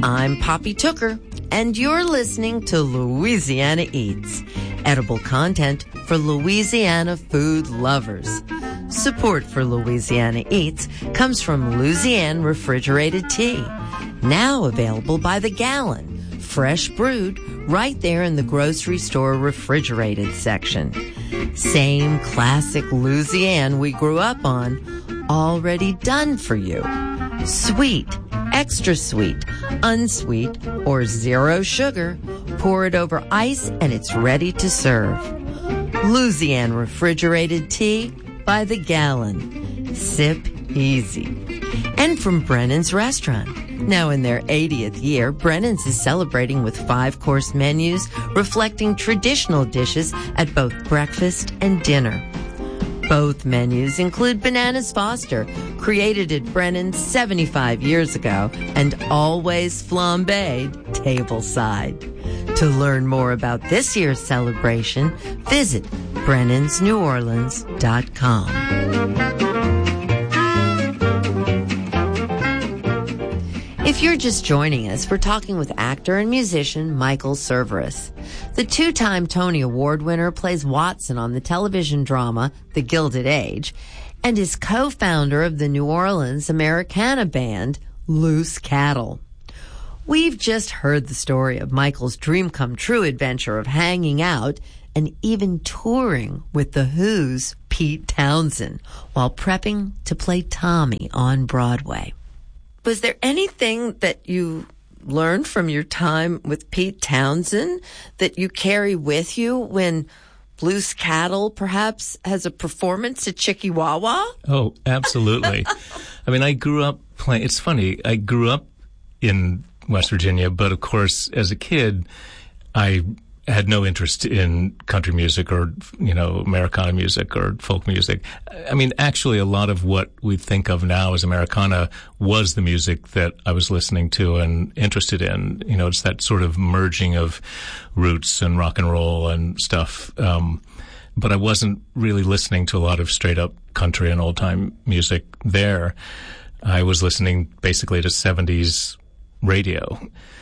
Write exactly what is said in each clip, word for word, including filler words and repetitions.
I'm Poppy Tooker, and you're listening to Louisiana Eats, edible content for Louisiana food lovers. Support for Louisiana Eats comes from Louisiana Refrigerated Tea, now available by the gallon, fresh brewed right there in the grocery store refrigerated section. Same classic Louisiana we grew up on, already done for you. Sweet, extra sweet, unsweet, or zero sugar. Pour it over ice and it's ready to serve. Louisiana Refrigerated Tea by the gallon. Sip easy. And from Brennan's Restaurant. Now in their eightieth year, Brennan's is celebrating with five-course menus reflecting traditional dishes at both breakfast and dinner. Both menus include Bananas Foster, created at Brennan's seventy-five years ago, and always flambéed tableside. To learn more about this year's celebration, visit brennans new orleans dot com. If you're just joining us, we're talking with actor and musician Michael Cerveris. The two-time Tony Award winner plays Watson on the television drama The Gilded Age and is co-founder of the New Orleans Americana band Loose Cattle. We've just heard the story of Michael's dream-come-true adventure of hanging out and even touring with The Who's Pete Townshend while prepping to play Tommy on Broadway. Was there anything that you learned from your time with Pete Townshend that you carry with you when Loose Cattle perhaps has a performance at Chickawawa? Oh, absolutely. I mean, I grew up playing, it's funny, I grew up in West Virginia, but of course, as a kid, I had no interest in country music or, you know, Americana music or folk music. I mean, actually, a lot of what we think of now as Americana was the music that I was listening to and interested in. You know, it's that sort of merging of roots and rock and roll and stuff. Um, but I wasn't really listening to a lot of straight up country and old time music there. I was listening basically to seventies radio.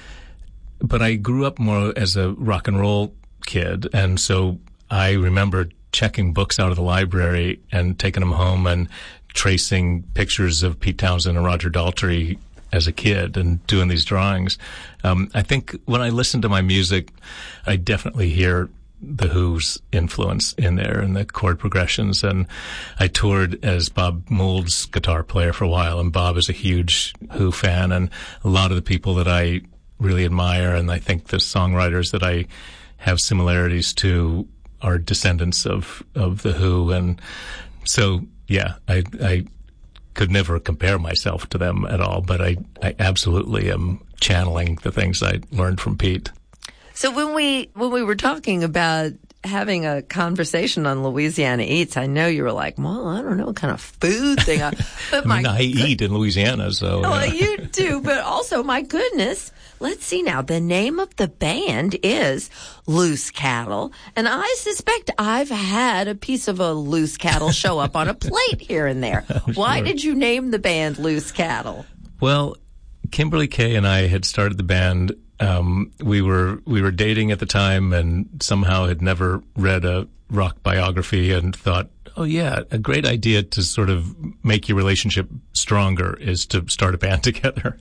But I grew up more as a rock and roll kid, and so I remember checking books out of the library and taking them home and tracing pictures of Pete Townshend and Roger Daltrey as a kid and doing these drawings. Um, I think when I listen to my music, I definitely hear The Who's influence in there and the chord progressions. And I toured as Bob Mould's guitar player for a while, and Bob is a huge Who fan, and a lot of the people that I really admire, and I think the songwriters that I have similarities to are descendants of, of The Who. And so, yeah, I, I could never compare myself to them at all, but I, I absolutely am channeling the things I learned from Pete. So when we, when we were talking about having a conversation on Louisiana Eats, I know you were like, well, I don't know what kind of food thing. I, but I mean, my I good- eat in Louisiana, so. Well, yeah. you do, but also, my goodness. Let's see now. The name of the band is Loose Cattle, and I suspect I've had a piece of a loose cattle show up on a plate here and there. Oh, Why sure. did you name the band Loose Cattle? Well, Kimberly Kay and I had started the band. Um, we were we were dating at the time, and somehow had never read a rock biography, and thought, oh yeah, a great idea to sort of make your relationship stronger is to start a band together.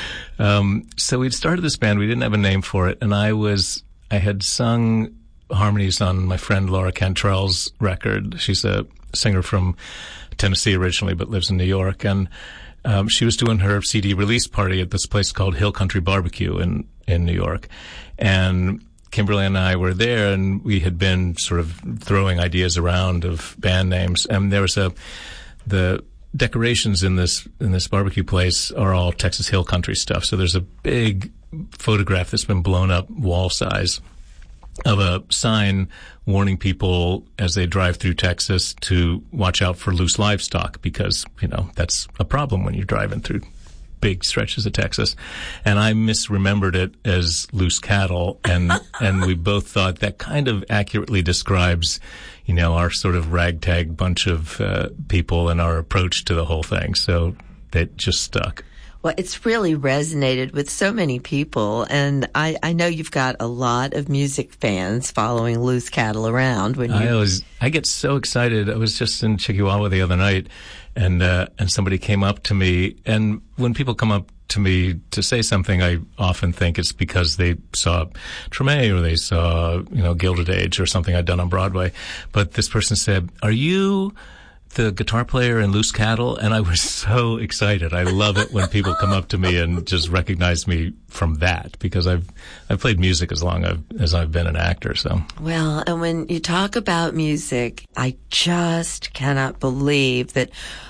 Um, so we'd started this band. We didn't have a name for it, and I was I had sung harmonies on my friend Laura Cantrell's record. She's a singer from Tennessee originally, but lives in New York, and um, she was doing her C D release party at this place called Hill Country Barbecue in in New York, and Kimberly and I were there, and we had been sort of throwing ideas around of band names, and there was a the decorations in this in this barbecue place are all Texas Hill Country stuff. So there's a big photograph that's been blown up wall size of a sign warning people as they drive through Texas to watch out for loose livestock, because, you know, that's a problem when you're driving through big stretches of Texas. And I misremembered it as loose cattle, and and we both thought that kind of accurately describes, you know, our sort of ragtag bunch of uh, people and our approach to the whole thing. So that just stuck. Well, it's really resonated with so many people, and I, I know you've got a lot of music fans following Loose Cattle around. When you... I always, I get so excited. I was just in Chihuahua the other night, and uh, and somebody came up to me, and when people come up to me to say something, I often think it's because they saw Treme or they saw, you know, Gilded Age or something I'd done on Broadway. But this person said, "Are you the guitar player in Loose Cattle?" And I was so excited. I love it when people come up to me and just recognize me from that, because I've I've played music as long I've, as I've been an actor. So well, and when you talk about music, I just cannot believe that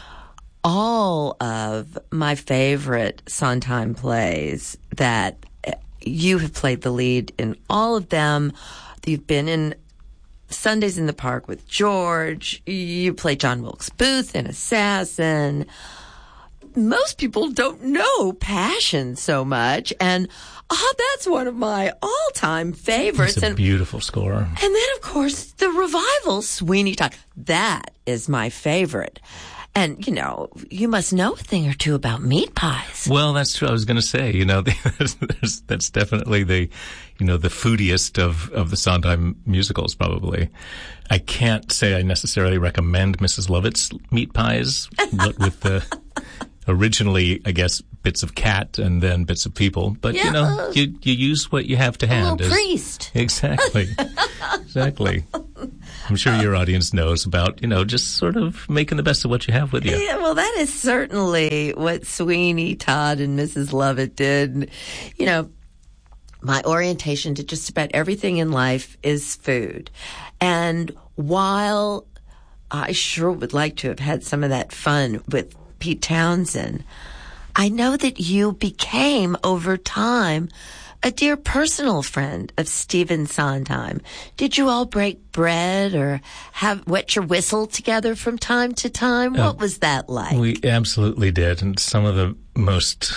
all of my favorite Sondheim plays, that you have played the lead in all of them. You've been in Sundays in the Park with George. You play John Wilkes Booth in Assassin. Most people don't know Passion so much, and oh, that's one of my all-time favorites. It's a and, beautiful score. And then, of course, the revival, Sweeney Todd. That is my favorite. And, you know, you must know a thing or two about meat pies. Well, that's true. I was going to say, you know, there's, that's definitely the, you know, the foodiest of, of the Sondheim musicals, probably. I can't say I necessarily recommend Missus Lovett's meat pies, but with the originally, I guess, bits of cat and then bits of people. But, yeah. you know, you, you use what you have to hand. A little as, priest. Exactly. Exactly. I'm sure your audience knows about, you know, just sort of making the best of what you have with you. Yeah, well, that is certainly what Sweeney Todd and Missus Lovett did. You know, my orientation to just about everything in life is food. And while I sure would like to have had some of that fun with Pete Townsend, I know that you became, over time, a dear personal friend of Stephen Sondheim. Did you all break bread or have wet your whistle together from time to time? What uh, was that like? We absolutely did. And some of the most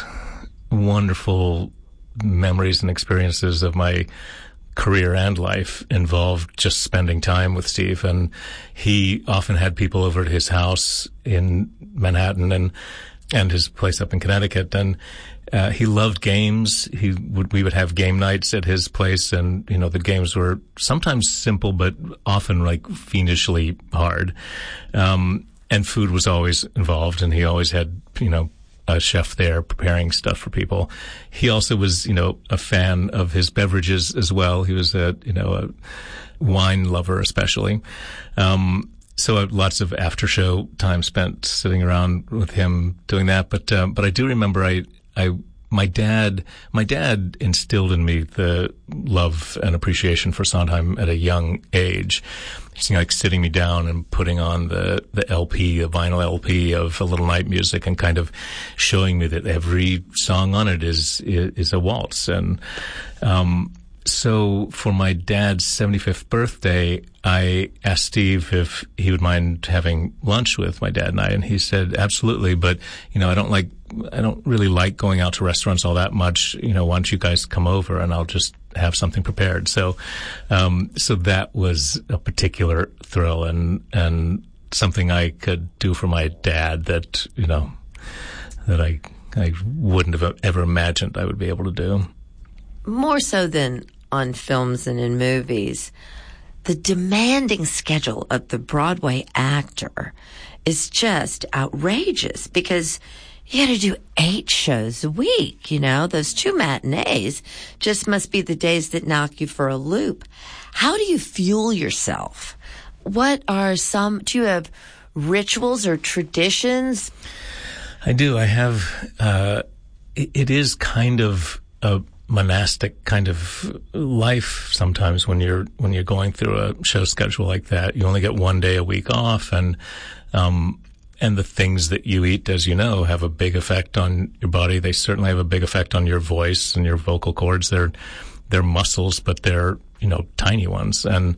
wonderful memories and experiences of my career and life involved just spending time with Steve. And he often had people over at his house in Manhattan and and his place up in Connecticut. And Uh, he loved games. He would, we would have game nights at his place, and, you know, the games were sometimes simple, but often like fiendishly hard. Um, and food was always involved, and he always had, you know, a chef there preparing stuff for people. He also was, you know, a fan of his beverages as well. He was a, you know, a wine lover especially. Um, So uh, lots of after show time spent sitting around with him doing that. But, uh, but I do remember I, I, my dad, my dad instilled in me the love and appreciation for Sondheim at a young age. He's, you know, like sitting me down and putting on the, the L P, the vinyl L P of A Little Night Music, and kind of showing me that every song on it is, is, is a waltz. And, um, so for my dad's seventy-fifth birthday, I asked Steve if he would mind having lunch with my dad and I, and he said, absolutely, but, you know, I don't like, I don't really like going out to restaurants all that much. You know, why don't you guys come over and I'll just have something prepared. So, um, so that was a particular thrill and, and something I could do for my dad that, you know, that I, I wouldn't have ever imagined I would be able to do. More so than on films and in movies, the demanding schedule of the Broadway actor is just outrageous, because you got to do eight shows a week. You know, those two matinees just must be the days that knock you for a loop. How do you fuel yourself? What are some, do you have rituals or traditions? I do. I have, uh, it, it is kind of a monastic kind of life sometimes when you're when you're going through a show schedule like that. You only get one day a week off, and um and the things that you eat, as you know, have a big effect on your body. They certainly have a big effect on your voice and your vocal cords. They're they're muscles, but they're, you know, tiny ones. And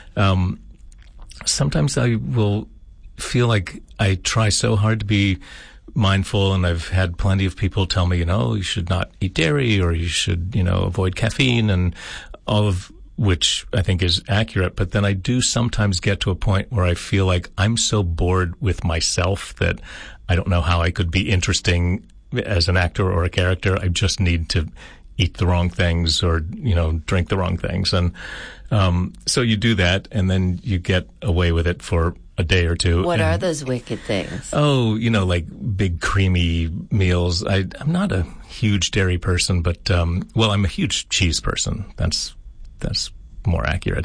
um sometimes I will feel like I try so hard to be mindful, and I've had plenty of people tell me, you know, you should not eat dairy, or you should, you know, avoid caffeine, and all of which I think is accurate. But then I do sometimes get to a point where I feel like I'm so bored with myself that I don't know how I could be interesting as an actor or a character. I just need to eat the wrong things or, you know, drink the wrong things. And um, so you do that, and then you get away with it for a day or two. What and, are those wicked things? Oh, you know, like big creamy meals. I, I'm not a huge dairy person, but, um, well, I'm a huge cheese person. That's, that's more accurate.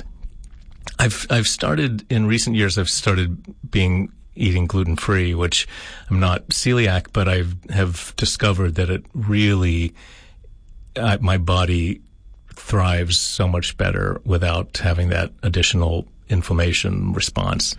I've, I've started, in recent years, I've started being, eating gluten-free, which I'm not celiac, but I have discovered that it really, uh, my body thrives so much better without having that additional inflammation response.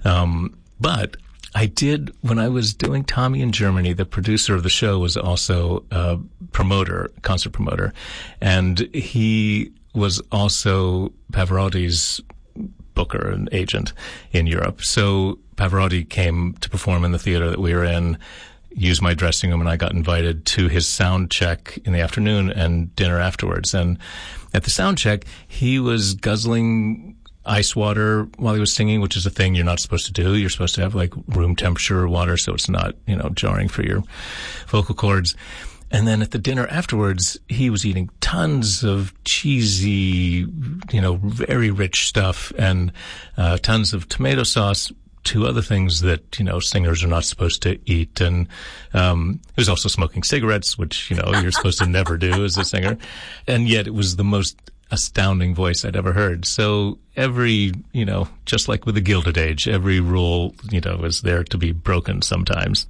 Um, but I did, when I was doing Tommy in Germany, the producer of the show was also a promoter, concert promoter, and he was also Pavarotti's booker and agent in Europe. So Pavarotti came to perform in the theater that we were in, used my dressing room, and I got invited to his sound check in the afternoon and dinner afterwards. And at the sound check, he was guzzling ice water while he was singing, which is a thing you're not supposed to do. You're supposed to have like room temperature water so it's not, you know, jarring for your vocal cords. And then at the dinner afterwards, he was eating tons of cheesy, you know, very rich stuff and uh, tons of tomato sauce, two other things that, you know, singers are not supposed to eat. And um he was also smoking cigarettes, which, you know, you're supposed to never do as a singer. And yet it was the most astounding voice I'd ever heard. So every, you know, just like with the Gilded Age, every rule, you know, is there to be broken sometimes.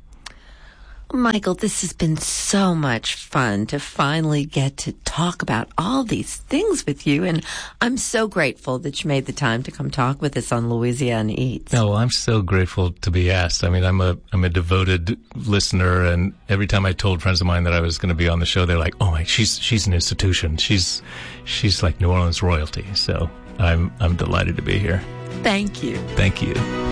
Michael, this has been so much fun to finally get to talk about all these things with you, and I'm so grateful that you made the time to come talk with us on Louisiana Eats. No, well, I'm so grateful to be asked. I mean, I'm a I'm a devoted listener, and every time I told friends of mine that I was going to be on the show, they're like, "Oh my, she's she's an institution. She's she's like New Orleans royalty." So I'm I'm delighted to be here. Thank you. Thank you.